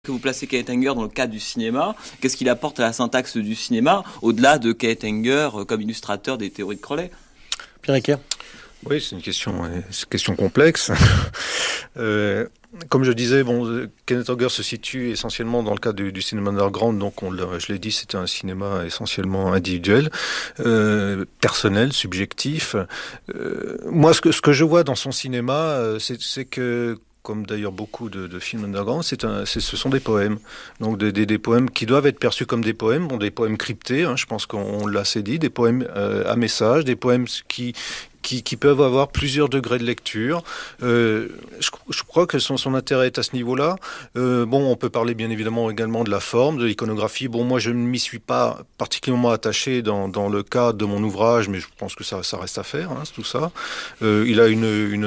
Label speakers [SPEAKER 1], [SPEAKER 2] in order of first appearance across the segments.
[SPEAKER 1] Que vous placez Kenneth Anger dans le cadre du cinéma, qu'est-ce qu'il apporte à la syntaxe du cinéma, au-delà de Kenneth Anger comme illustrateur des théories de Crowley?
[SPEAKER 2] Pierre Ecker.
[SPEAKER 3] Oui, c'est une question complexe. Comme je disais, Kenneth Anger se situe essentiellement dans le cadre du cinéma underground, donc je l'ai dit, c'était un cinéma essentiellement individuel, personnel, subjectif. Moi, ce que je vois dans son cinéma, c'est que, comme d'ailleurs beaucoup de films underground, ce sont des poèmes. Donc des poèmes qui doivent être perçus comme des poèmes, des poèmes cryptés, je pense qu'on l'a assez dit, des poèmes à message, des poèmes qui peuvent avoir plusieurs degrés de lecture. Je crois que son intérêt est à ce niveau-là. On peut parler bien évidemment également de la forme, de l'iconographie. Moi, je ne m'y suis pas particulièrement attaché dans le cadre de mon ouvrage, mais je pense que ça reste à faire, c'est tout ça. Il a une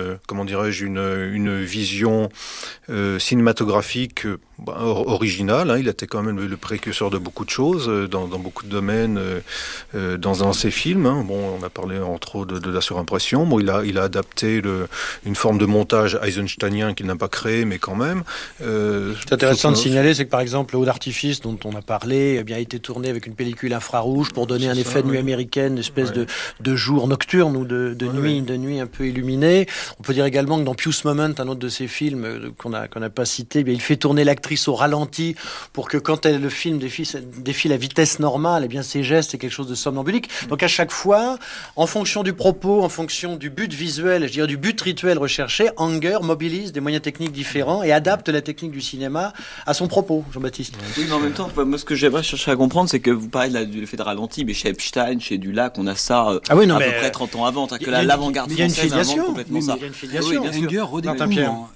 [SPEAKER 3] vision cinématographique originale. Il était quand même le précurseur de beaucoup de choses dans beaucoup de domaines dans ses films. On a parlé entre autres de la surimpression. Il a adapté une forme de montage eisensteinien qu'il n'a pas créé, mais quand même.
[SPEAKER 2] C'est intéressant de signaler, c'est que par exemple, L'eau d'artifice, dont on a parlé, a été tourné avec une pellicule infrarouge pour donner un effet de nuit américaine, une espèce de jour nocturne ou de nuit un peu illuminée. On peut dire également que dans Pious Moment, un autre de ses films qu'on n'a pas cité, il fait tourner l'actrice au ralenti pour que quand le film défile à vitesse normale, ses gestes, c'est quelque chose de somnambulique. Donc à chaque fois, en fonction du propos, en fonction du but visuel, je dirais du but rituel recherché, Anger mobilise des moyens techniques différents et adapte la technique du cinéma à son propos, Jean-Baptiste.
[SPEAKER 1] Oui, mais en même temps, moi, ce que j'aimerais chercher à comprendre, c'est que vous parlez de l'effet de ralenti, mais chez Epstein, chez Dulac, on a ça à peu près 30 ans avant. Que l'avant-garde française invente complètement ça.
[SPEAKER 2] Il y a une filiation.
[SPEAKER 4] Anger redécouvre.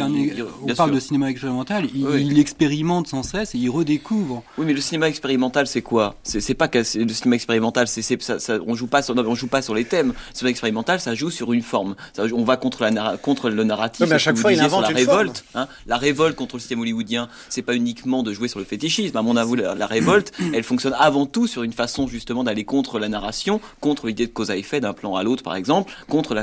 [SPEAKER 4] On parle de cinéma expérimental. Il expérimente sans cesse et il redécouvre.
[SPEAKER 1] Oui, mais le cinéma expérimental, c'est quoi? C'est pas que le cinéma expérimental, on joue pas sur les thèmes. Le cinéma expérimental, ça joue sur une forme. On va contre le narratif.
[SPEAKER 2] Mais à chaque fois, il invente une
[SPEAKER 1] révolte. La révolte contre le système hollywoodien, c'est pas uniquement de jouer sur le fétichisme. À mon avis, la révolte, elle fonctionne avant tout sur une façon justement d'aller contre la narration, contre l'idée de cause à effet d'un plan à l'autre, par exemple, contre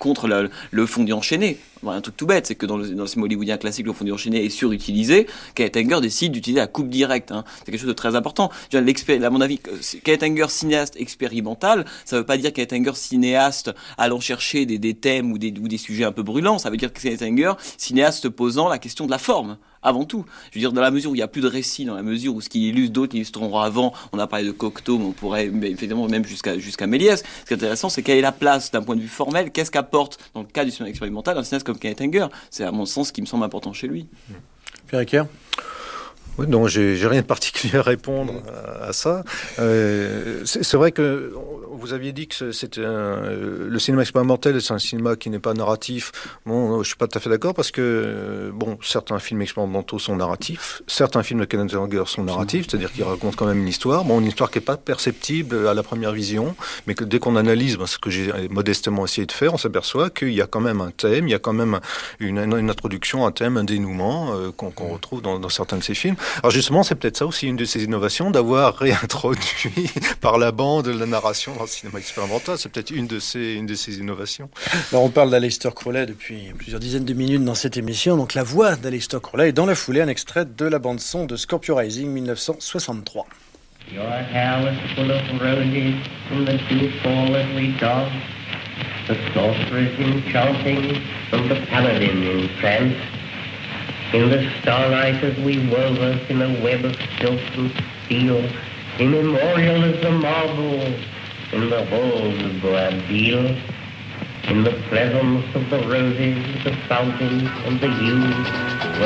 [SPEAKER 1] le fondu enchaîné. Un truc tout bête, c'est que dans le cinéma hollywoodien classique, le fondu enchaîné est surutilisé. Kenneth Anger décide d'utiliser la coupe directe. C'est quelque chose de très important. À mon avis, Kenneth Anger cinéaste expérimental, ça veut pas dire Kenneth Anger cinéaste allant chercher des thèmes ou des sujets un peu brûlants. Ça veut dire que Kenneth Anger cinéaste posant la question de la forme. Avant tout. Je veux dire, dans la mesure où il n'y a plus de récit, dans la mesure où ce qui illustre, d'autres illustreront avant, on a parlé de Cocteau, mais on pourrait, évidemment, même jusqu'à Méliès. Ce qui est intéressant, c'est quelle est la place d'un point de vue formel, qu'est-ce qu'apporte, dans le cas du cinéma expérimental, un cinéaste comme Kenneth Anger. C'est, à mon sens, ce qui me semble important chez lui.
[SPEAKER 2] Pierre Ecker.
[SPEAKER 3] Oui, donc j'ai rien de particulier à répondre à ça. C'est vrai que vous aviez dit que c'était le cinéma expérimental, c'est un cinéma qui n'est pas narratif. Je suis pas tout à fait d'accord parce que certains films expérimentaux sont narratifs, certains films de Kenneth Anger sont narratifs, c'est-à-dire qu'ils racontent quand même une histoire. Une histoire qui est pas perceptible à la première vision, mais que dès qu'on analyse, ce que j'ai modestement essayé de faire, on s'aperçoit qu'il y a quand même un thème, il y a quand même une introduction, un thème, un dénouement qu'on retrouve dans certains de ces films. Alors justement, c'est peut-être ça aussi une de ces innovations, d'avoir réintroduit par la bande la narration dans le cinéma expérimental. C'est peut-être une de ces innovations.
[SPEAKER 2] Alors on parle d'Aleister Crowley depuis plusieurs dizaines de minutes dans cette émission. Donc la voix d'Aleister Crowley est dans la foulée un extrait de la bande-son de Scorpio Rising 1963.
[SPEAKER 5] Your hair was full of roses from the dew fall every dawn. The sorceress enchanting from the paladin in trance. In the starlight as we wove us in a web of silk and steel, immemorial as the marble in the halls of Boabdil, in the pleasance of the roses, the fountains and the yews,